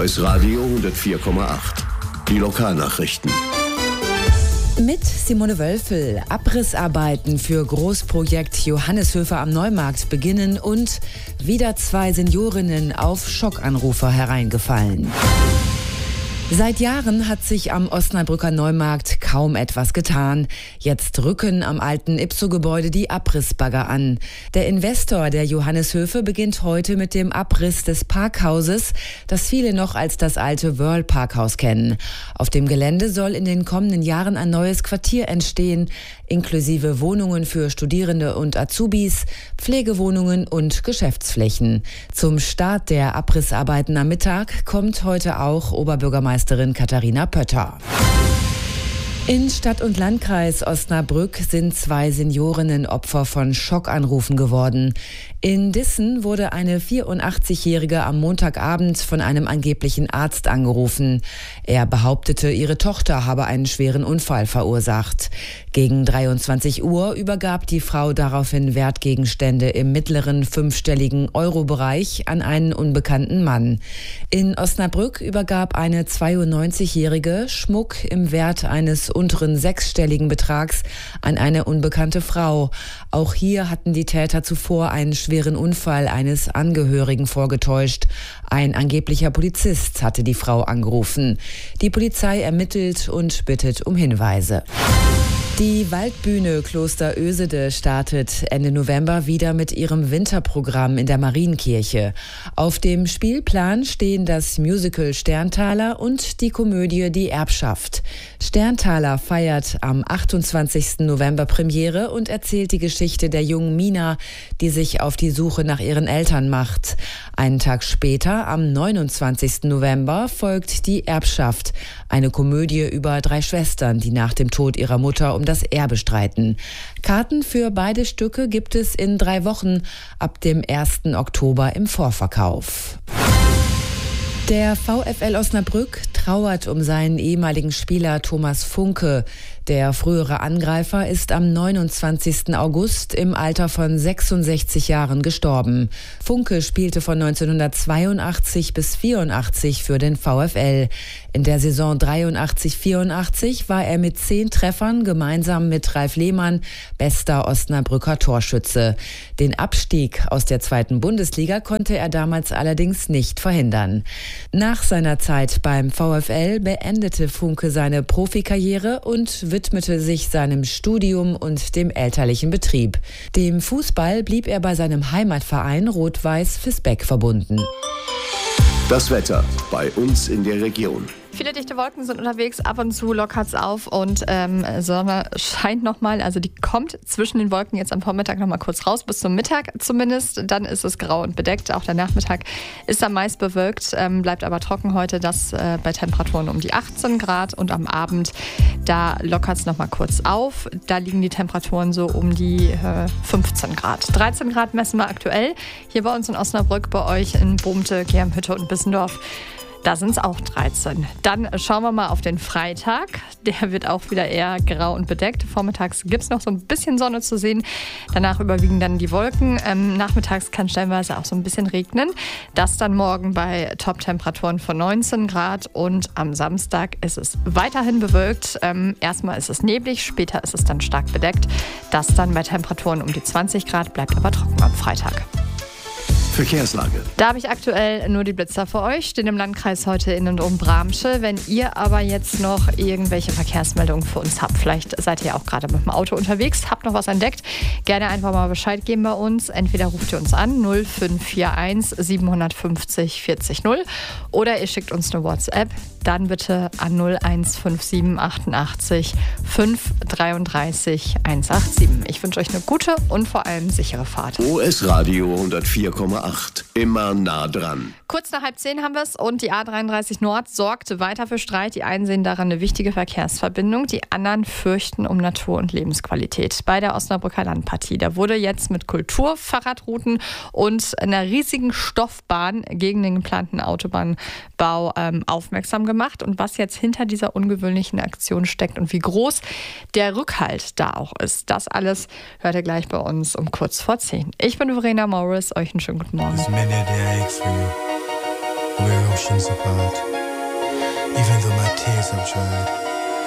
OS Radio 104,8. Die Lokalnachrichten. Mit Simone Wölfel. Abrissarbeiten für Großprojekt Johanneshöfe am Neumarkt beginnen und wieder 2 Seniorinnen auf Schockanrufer hereingefallen. Seit Jahren hat sich am Osnabrücker Neumarkt kaum etwas getan. Jetzt rücken am alten Ipso-Gebäude die Abrissbagger an. Der Investor der Johanneshöfe beginnt heute mit dem Abriss des Parkhauses, das viele noch als das alte Wörl-Parkhaus kennen. Auf dem Gelände soll in den kommenden Jahren ein neues Quartier entstehen, inklusive Wohnungen für Studierende und Azubis, Pflegewohnungen und Geschäftsflächen. Zum Start der Abrissarbeiten am Mittag kommt heute auch Oberbürgermeisterin Katharina Pötter. In Stadt und Landkreis Osnabrück sind 2 Seniorinnen Opfer von Schockanrufen geworden. In Dissen wurde eine 84-Jährige am Montagabend von einem angeblichen Arzt angerufen. Er behauptete, ihre Tochter habe einen schweren Unfall verursacht. Gegen 23 Uhr übergab die Frau daraufhin Wertgegenstände im mittleren 5-stelligen Euro-Bereich an einen unbekannten Mann. In Osnabrück übergab eine 92-Jährige Schmuck im Wert eines unteren 6-stelligen Betrags an eine unbekannte Frau. Auch hier hatten die Täter zuvor einen schweren Unfall eines Angehörigen vorgetäuscht. Ein angeblicher Polizist hatte die Frau angerufen. Die Polizei ermittelt und bittet um Hinweise. Die Waldbühne Kloster Ösede startet Ende November wieder mit ihrem Winterprogramm in der Marienkirche. Auf dem Spielplan stehen das Musical Sterntaler und die Komödie Die Erbschaft. Sterntaler feiert am 28. November Premiere und erzählt die Geschichte der jungen Mina, die sich auf die Suche nach ihren Eltern macht. Einen Tag später, am 29. November, folgt Die Erbschaft, eine Komödie über 3 Schwestern, die nach dem Tod ihrer Mutter um das Erbe streiten. Karten für beide Stücke gibt es in 3 Wochen ab dem 1. Oktober im Vorverkauf. Der VfL Osnabrück trauert um seinen ehemaligen Spieler Thomas Funke. Der frühere Angreifer ist am 29. August im Alter von 66 Jahren gestorben. Funke spielte von 1982 bis 84 für den VfL. In der Saison 83/84 war er mit 10 Treffern gemeinsam mit Ralf Lehmann bester Osnabrücker Torschütze. Den Abstieg aus der 2. Bundesliga konnte er damals allerdings nicht verhindern. Nach seiner Zeit beim VfL beendete Funke seine Profikarriere und widmete sich seinem Studium und dem elterlichen Betrieb. Dem Fußball blieb er bei seinem Heimatverein Rot-Weiß Visbeck verbunden. Das Wetter bei uns in der Region. Viele dichte Wolken sind unterwegs, ab und zu lockert's auf und Sonne scheint nochmal, also die kommt zwischen den Wolken jetzt am Vormittag nochmal kurz raus, bis zum Mittag zumindest, dann ist es grau und bedeckt, auch der Nachmittag ist am meist bewölkt, bleibt aber trocken heute, das bei Temperaturen um die 18 Grad und am Abend, da lockert's nochmal kurz auf, da liegen die Temperaturen so um die 15 Grad. 13 Grad messen wir aktuell, hier bei uns in Osnabrück, bei euch in Bohmte, Germhütte und Bissendorf. Da sind es auch 13. Dann schauen wir mal auf den Freitag. Der wird auch wieder eher grau und bedeckt. Vormittags gibt es noch so ein bisschen Sonne zu sehen. Danach überwiegen dann die Wolken. Nachmittags kann stellenweise auch so ein bisschen regnen. Das dann morgen bei Top-Temperaturen von 19 Grad. Und am Samstag ist es weiterhin bewölkt. Erstmal ist es neblig, später ist es dann stark bedeckt. Das dann bei Temperaturen um die 20 Grad, bleibt aber trocken am Freitag. Verkehrslage. Da habe ich aktuell nur die Blitzer für euch, stehen im Landkreis heute in und um Bramsche. Wenn ihr aber jetzt noch irgendwelche Verkehrsmeldungen für uns habt, vielleicht seid ihr auch gerade mit dem Auto unterwegs, habt noch was entdeckt, gerne einfach mal Bescheid geben bei uns. Entweder ruft ihr uns an 0541 750 40 0 oder ihr schickt uns eine WhatsApp, dann bitte an 0157 88 533 187. Ich wünsche euch eine gute und vor allem sichere Fahrt. OS Radio 104,8. Immer nah dran. Kurz nach 9:30 haben wir es und die A33 Nord sorgt weiter für Streit. Die einen sehen daran eine wichtige Verkehrsverbindung, die anderen fürchten um Natur- und Lebensqualität. Bei der Osnabrücker Landpartie, da wurde jetzt mit Kulturfahrradrouten und einer riesigen Stoffbahn gegen den geplanten Autobahnbau aufmerksam gemacht. Und was jetzt hinter dieser ungewöhnlichen Aktion steckt und wie groß der Rückhalt da auch ist, das alles hört ihr gleich bei uns um kurz vor 10. Ich bin Verena Morris, euch einen schönen guten Morgen. oceans apart. Even though my tears have dried,